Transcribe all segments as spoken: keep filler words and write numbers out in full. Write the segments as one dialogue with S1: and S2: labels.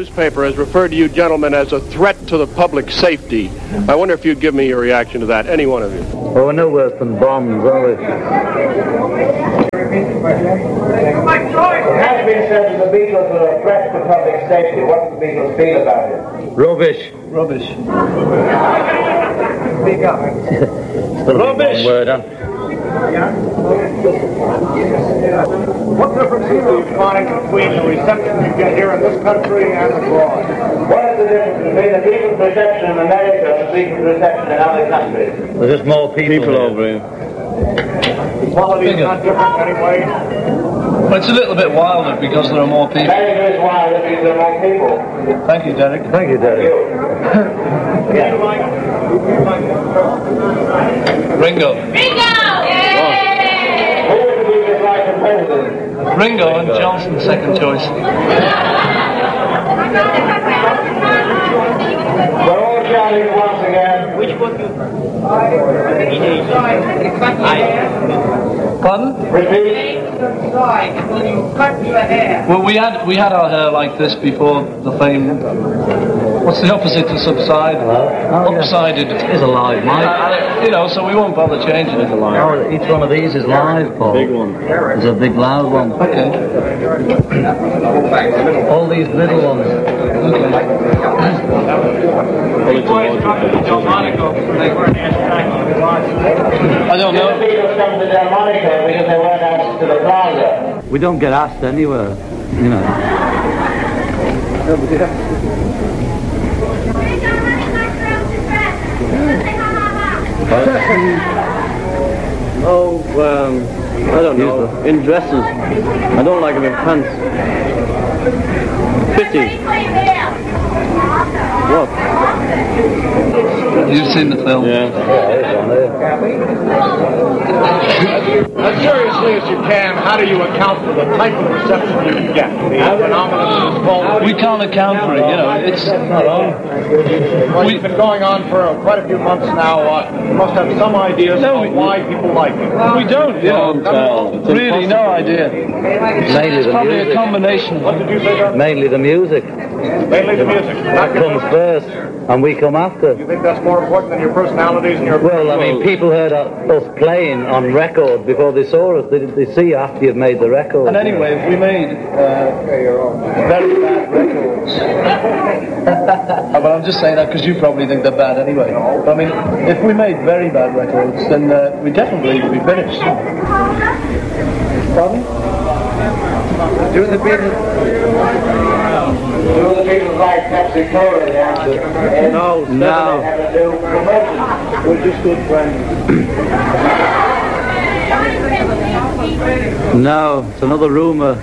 S1: newspaper has referred to you gentlemen as a threat to the public safety. I wonder if you'd give me your reaction to that, any one of you.
S2: Well, we're no worse than bombs, are we?
S3: It has been said that the Beatles are a threat to public safety. What do the Beatles feel about it?
S2: Rubbish.
S4: Rubbish.
S3: Speak up.
S2: Rubbish. Word, huh?
S3: What difference do you find between the reception you get here in this country and abroad? What is the difference between the Beatles' reception in America and the Beatles' reception in other countries?
S2: There's just more people,
S4: People over here.
S3: The quality is not different anyway.
S4: Well, it's a little bit wilder because there are more people.
S3: America is wilder because there are more people.
S4: Thank you, Derek.
S2: Thank you, Derek.
S4: Ringo.
S5: Ringo!
S3: Who would be the right president?
S4: Ringo and Johnson, second choice.
S3: We're all shouting once again. Which one you...
S4: Pardon?
S3: Repeat.
S4: Well, we had we had our hair like this before the fame. What's the opposite to subside?
S2: Oh,
S4: Upsided.
S2: yeah. It's alive, Mike.
S4: Uh, you know, so we won't bother changing it.
S2: Oh, each one of these is live, Paul.
S4: Big one.
S2: There's a big loud one.
S4: Okay.
S2: All these little ones.
S4: I don't know.
S3: The Beatles come to Delmonico because they weren't asked to the plaza.
S2: We don't get asked anywhere, you know.
S1: Oh, um, I don't know. In dresses. I don't like them in pants. Pity. What?
S4: You've seen the film.
S1: Yeah.
S3: As seriously as you can, how do you account for the type of reception you get? The phenomenon is called...
S4: We can't account for it, you know. It's
S3: Well, it's been going on for uh, quite a few months now. Uh, you must have some ideas
S4: No,
S3: of
S4: we-
S3: why people like it.
S4: we don't, you know. Really, no idea.
S2: Mainly
S4: It's
S2: the
S4: probably a
S2: music.
S4: combination.
S3: What did you say, John?
S2: Mainly the music.
S3: Mainly the music.
S2: That comes first, and we come after.
S3: You think that's more important than your personalities and your...
S2: Well, I mean, people heard us playing on record before they saw us. They, they see you after you've made the record.
S4: And anyway, if we made uh, very bad records, oh, but I'm just saying that because you probably think they're bad anyway. But, I mean, if we made very bad records, then uh, we definitely would be finished. Pardon?
S3: Do the Beatles... Do the Beatles like Pepsi Cola, the answer?
S1: No,
S2: No.
S3: Have to do promotion.
S1: We're just good friends.
S2: No, it's another rumour.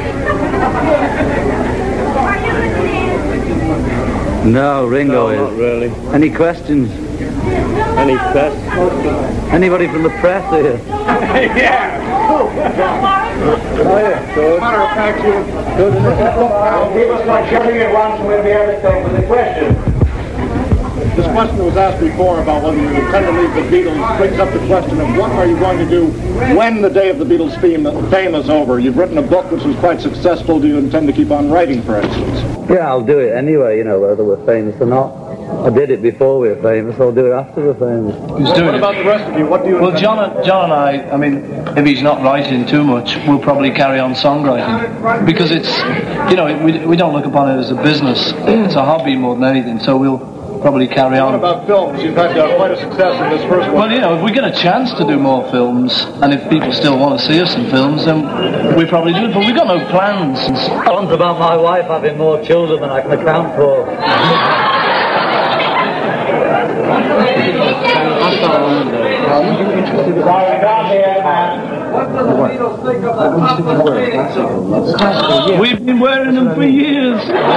S2: No, Ringo
S1: No, not
S2: is.
S1: really.
S2: Any questions?
S1: Any press?
S2: Anybody from the press here?
S3: Yeah.
S1: Oh, yeah, good.
S3: Matter of fact, you... Good. People start shouting at once and we'll be able to go for the question.
S6: This question was asked before about whether you intend to leave the Beatles brings up the question of what are you going to do when the day of the Beatles fame, fame is over. You've written a book which was quite successful. Do you intend to keep on writing, for instance?
S2: Yeah, I'll do it anyway, you know, whether we're famous or not. I did it before we were famous, I'll do it after we're famous.
S4: Who's doing
S6: What
S4: it?
S6: about the rest of you? What do you
S4: Well,
S6: intend?
S4: John, and- John and I, I mean, if he's not writing too much, we'll probably carry on songwriting. Because it's, you know, we, we don't look upon it as a business. It's a hobby more than anything, so we'll probably carry
S6: What
S4: on.
S6: about films? You've had uh, quite a success in this first one.
S4: Well, you know, if we get a chance to do more films, and if people still want to see us in films, then we probably do it, but we've got no plans.
S2: One's about my wife having more children than I can account for.
S4: We've been wearing them for years.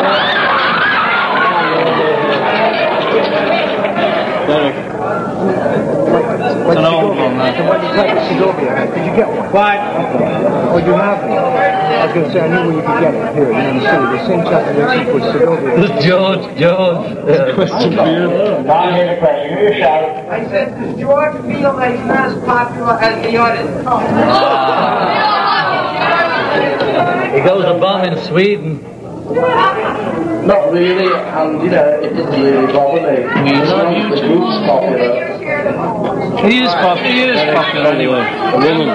S1: Derek.
S4: It's an old one, that.
S3: When you take a Segovia, did you get one?
S4: Right.
S3: Oh, you have one? I was going to say, I knew where you could get it here, you know, in the city. The same chap that works for Segovia.
S2: George, George.
S4: Question for you.
S3: Now here's the question. Give me a shout.
S7: I said, does George feel that he's not as popular as the others?
S2: He goes a bomb in Sweden.
S4: Not really, and you know, it didn't really bother me. It's not the group's popular.
S5: He is popular. He is popular anyway.
S8: The women.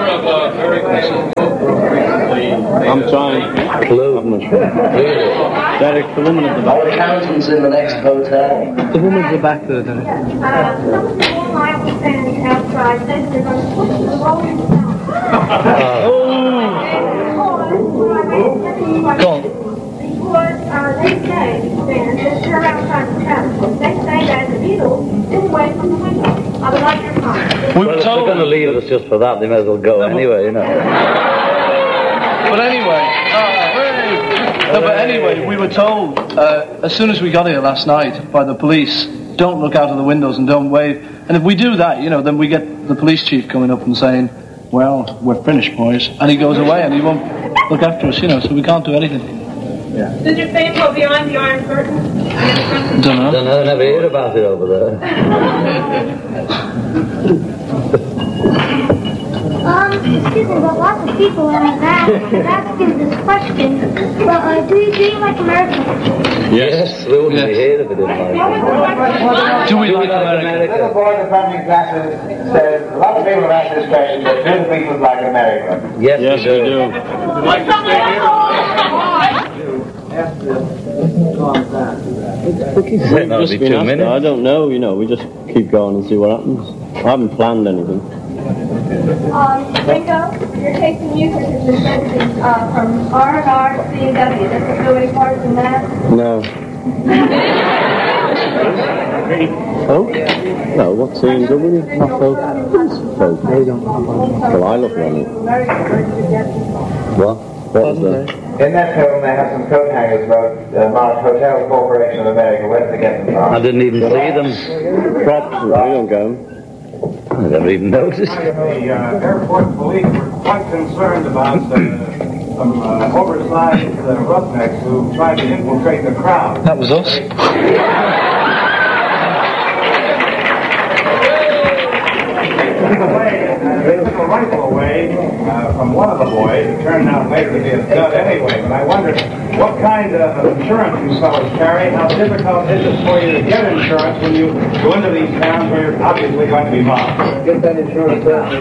S8: I'm trying. Derek, the woman at the back.
S4: Our accountant's in the next hotel.
S5: The woman at the back there, Derek. Go on.
S9: Because uh, they say, fans, that they're outside the house. They say that the Beatles is away from the window. I would like your comment.
S5: We
S2: Well,
S5: were
S2: if they're
S5: told.
S2: going to leave us just for that, they may as well go anyway, you know.
S5: But anyway, uh, no, but anyway, we were told uh, as soon as we got here last night by the police, don't look out of the windows and don't wave. And if we do that, you know, then we get the police chief coming up and saying, "Well, we're finished, boys," and he goes away and he won't look after us, you know. So we can't do anything.
S9: Does your fame go beyond the Iron Curtain?
S5: Don't know.
S2: Don't know, never hear about it over there.
S9: Um, excuse me, but lots of people are asking this question. Well, uh, do you, do you like America?
S2: Yes, we wouldn't
S5: Yes.
S2: be here if we didn't like it.
S5: Do we like America?
S3: Little boy in the funding classes says, a lot of people have asked this question, but do the Beatles like America?
S2: Yes,
S8: Yes,
S2: we
S8: we
S2: do.
S8: do.
S2: That'll
S8: Just
S2: be
S8: been
S2: two
S8: asked,
S2: minutes.
S8: I don't know, you know, we just keep going and see what happens. I haven't planned anything.
S9: Um, Ringo, your taste in music has been mentioned uh, from R and R to C and W. Does it go any farther than that?
S8: No. Folk? No, what's C and W? Not folk. Folk. Well, I look on it.
S2: What?
S8: What was that?
S3: In that film, they have some coat hangers about uh, marked Hotel Corporation of America. Where did they get them from?
S2: I didn't even see them.
S8: Props, we don't go.
S2: I never even noticed.
S3: The uh, airport police were quite concerned about uh, some uh, oversized uh, roughnecks who tried to infiltrate the crowd.
S5: That was us.
S3: They took a rifle away uh, from one of the boys. It turned out later to be a stud anyway. But I wondered what kind of insurance you fellows carry. How difficult is it for you to get insurance when you go into these towns where you're obviously going to be mobbed? Get that insurance out.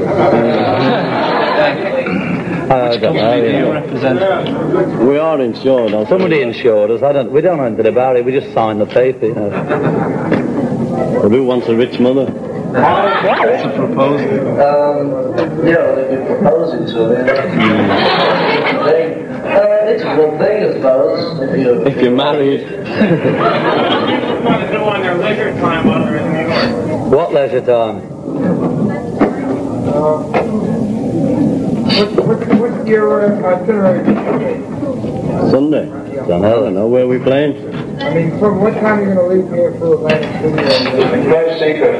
S2: I don't know.
S5: Do
S2: You
S5: you
S2: know.
S5: represent?
S8: We are insured. I'll
S2: Somebody insured us. I don't. We don't know anything about it. We just signed the paper, you know.
S8: Well, who wants a rich mother?
S5: It's a proposal.
S4: Um, you know, they've been proposing to me. They, uh, it's a good thing, I suppose, if you're...
S8: If you're married.
S3: want to do on their leisure time while they're in New York?
S2: What leisure time?
S7: What's, what's, what's your uh, itinerary?
S8: Sunday.
S2: Don't
S8: I don't
S2: know.
S8: know where we're playing.
S7: I mean, from what time are you going to leave here for Atlantic City?
S3: No secret.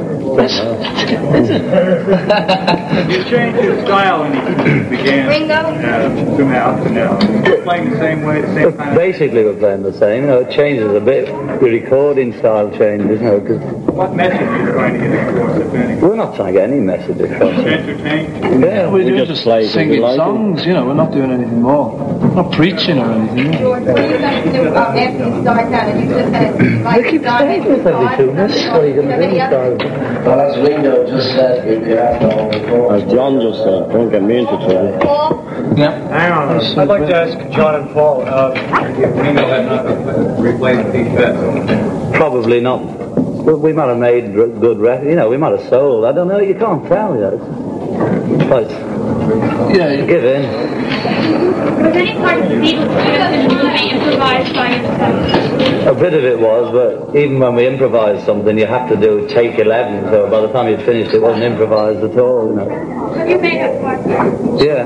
S10: You changed your style when you began
S9: Ringo?
S10: uh, to now to now. You're playing the same way, the same kind of...
S2: Basically, we're playing the same. You know, it changes a bit. The recording style changes, you know, because
S10: What message are you trying to get across, if any?
S2: we're not trying to get any message across.
S10: Entertain?
S2: Yeah,
S5: We're
S8: We
S5: doing
S8: just
S5: just
S8: play 'cause we
S5: singing
S8: like it.
S5: songs, you know, we're not doing anything more. Not preaching or anything.
S9: George, what are you going to do uh, after you start that? And you just said, like,
S2: They keep saying this every two minutes. What are you going to do? Style?
S4: Well, as Ringo just said, we we have to all record.
S8: As John just said, don't get me into trouble.
S9: Paul?
S5: Yeah.
S10: Hang on. I'd like to ask John and Paul, uh, if Ringo had not replaced Pete Best.
S2: Probably not. Well, we might have made r- good records. You know, we might have sold. I don't know. You can't tell yet. But
S5: Yeah, you-
S2: give in.
S9: Was any part of the Beatles be improvised by yourself?
S2: A bit of it was, but even when we improvised something, you have to do take eleven. So by the time you'd finished, it wasn't improvised at all. You know.
S9: You made a part.
S2: Yeah.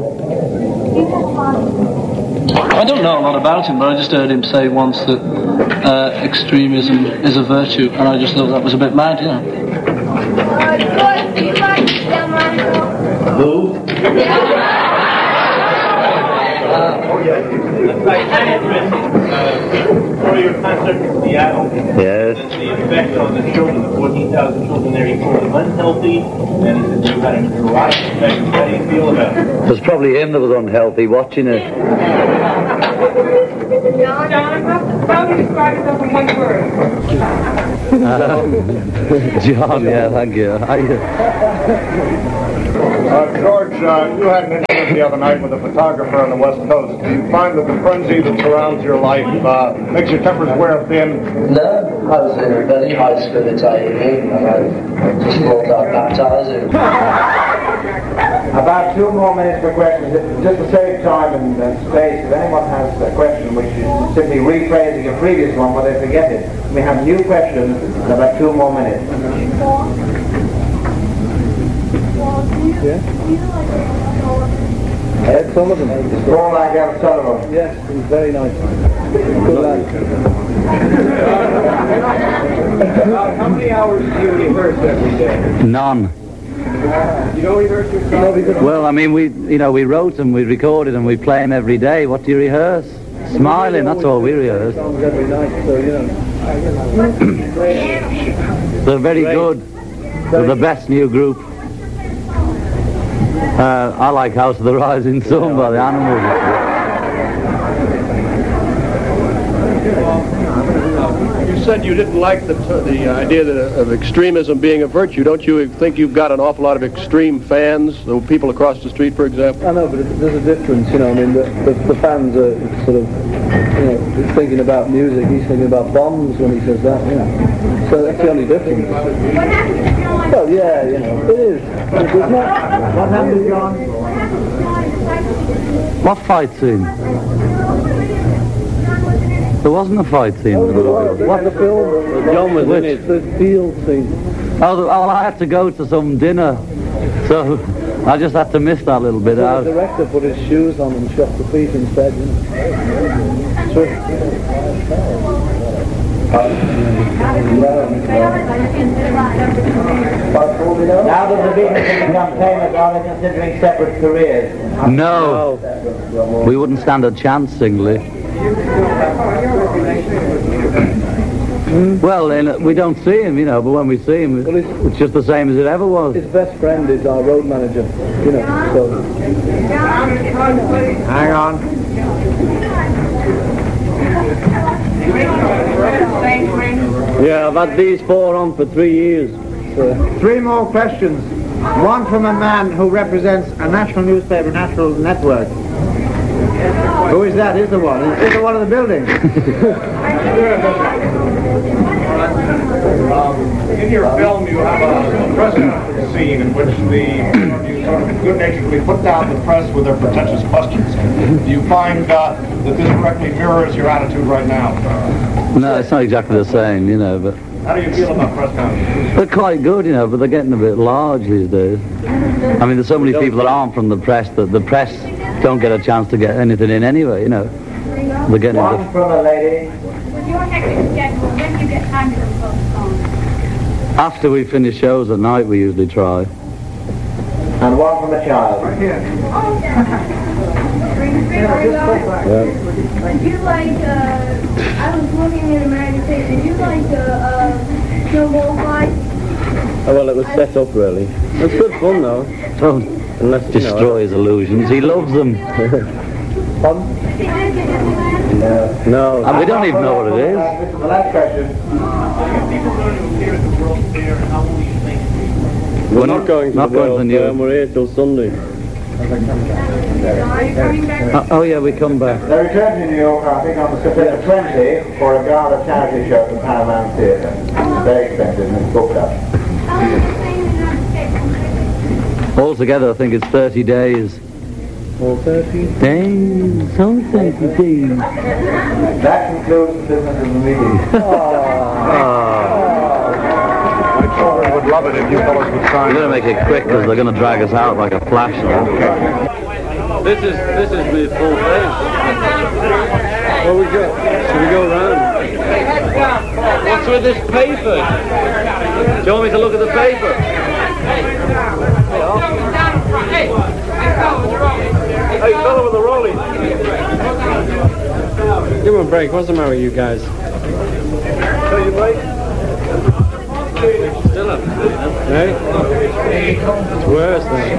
S5: I don't know a lot about him, but I just heard him say once that uh, extremism is a virtue, and I just thought that was a bit mad, you know.
S9: Uh, George, do you like Delmonico?
S4: Who?
S3: For your concert in Seattle,
S2: Yes.
S3: the effect on the children, the fourteen thousand children there, you called them unhealthy, and he said you had a neurotic effect. How do you feel about it?
S2: It was probably him that was unhealthy watching it.
S9: How would you describe yourself in one word?
S2: Uh, John, yeah, thank you. I,
S6: Uh, George, uh, you had an incident the other night with a photographer on the West Coast. Do you find that the frenzy that surrounds your life uh, makes your tempers wear thin?
S4: No, I was in a very high spirits I evening, and I just thought I'd baptise him.
S3: About two more minutes for questions. Just to save time and, and space, if anyone has a question which is simply rephrasing a previous one but they forget it, we have new questions in about two more minutes.
S8: Yeah? Ed Sullivan.
S3: It's all like Ed Sullivan.
S8: Yes, he's very nice. Good lad.
S3: How many hours do you rehearse every day?
S2: none.
S3: You don't rehearse yourself?
S2: Well, I mean, we, you know, we wrote them, we recorded them, we play them every day. What do you rehearse? Smiling, that's all we rehearse.
S8: Songs every night, so, you know.
S2: They're very good. They're the best new group. Uh, I like House of the Rising Sun by the Animals.
S1: You said you didn't like the the idea that, uh, of extremism being a virtue. Don't you think you've got an awful lot of extreme fans, the people across the street, for example?
S8: I know, but there's a difference, you know. I mean, the, the, the fans are sort of, you know, thinking about music. He's thinking about bombs when he says that, you know. So that's the only difference. Well, yeah, you know, it is. It's not.
S3: What happened, John?
S2: What fight scene? There wasn't a fight scene.
S8: What the film? John was in it. The field scene.
S2: Oh, the, oh, I had to go to some dinner, so I just had to miss that little bit
S8: So
S2: out.
S8: the director put his shoes on and shot the thief instead, you know. Sure.
S3: Now that the Beatles have become famous, are they considering separate careers?
S2: No, we wouldn't stand a chance singly. Well, then, we don't see him, you know, but when we see him,
S8: Well, it's-
S2: it's just the same as it ever was.
S8: His best friend is our road manager, you know, so...
S3: Hang on.
S8: Yeah, I've had these four on for three years. So.
S3: Three more questions. One from a man who represents a national newspaper, National Network. Who is that? Is the one? Is the one in the building?
S6: Um, in your film, you have a press conference scene in which the you sort of good-naturedly put down the press with their pretentious questions. Do you find uh, that this directly mirrors your attitude right now?
S2: No, it's not exactly the same, you know, but
S6: How do you feel about press conferences?
S2: they're quite good, you know, but they're getting a bit large these days. I mean, there's so many people that aren't from the press that the press don't get a chance to get anything in anyway, you know. They're getting
S3: One
S2: into...
S3: from a lady.
S9: With your hectic schedule, when do you get time to do postpone?
S2: After we finish shows at night, we usually try.
S3: And one from a child.
S9: Would you like, uh, I was looking in a magazine, would you like a, uh, snowball fight?
S8: Oh, well, it was set up, really. It's good fun, though.
S2: Don't
S8: Unless, you know,
S2: destroy his illusions. He loves them.
S8: Fun? No.
S2: And we don't even know what it is.
S3: Uh, this is the last question.
S8: We're not going to
S2: not
S8: the
S2: going to
S8: World
S2: the
S8: Fair,
S2: New...
S8: we're here till Sunday.
S2: Uh, oh, yeah, we come back.
S3: They return to New York, I think, on September twentieth for a gala charity show at the Paramount Theatre. It's very expensive and it's booked up.
S2: Altogether, I think it's thirty days.
S8: All thirty?
S2: Days, only thirty days.
S3: That concludes the business of the meeting.
S6: My children would love it if you fellows would sign.
S2: We're going to make it quick because they're going to drag us out like a flash.
S8: This is this is the full face. What we got? Should we go around? What's with this paper? Do you want me to look at the paper?
S6: Hey, fellow with the rolling.
S8: Give him a break. What's the matter with you guys?
S6: So you break?
S8: Still up. Hey? It's worse then.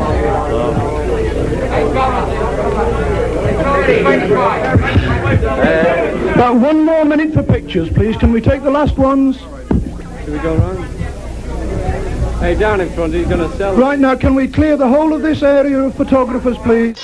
S2: Uh,
S11: About one more minute for pictures, please. Can we take the last ones?
S12: Should we go round? Hey, down in front, he's going to sell.
S11: Right now, can we clear the whole of this area of photographers, please?